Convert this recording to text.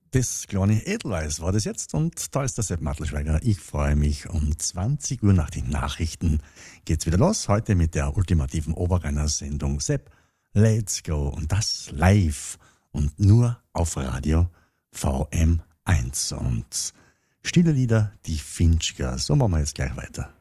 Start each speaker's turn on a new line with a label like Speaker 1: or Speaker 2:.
Speaker 1: Das kleine Edelweiß war das jetzt und da ist der Sepp Mattelschweiger. Ich freue mich, um 20 Uhr nach den Nachrichten geht's wieder los. Heute mit der ultimativen Oberrenner-Sendung Sepp, let's go. Und das live und nur auf Radio VM1. Und stille Lieder, die Finchker. So machen wir jetzt gleich weiter.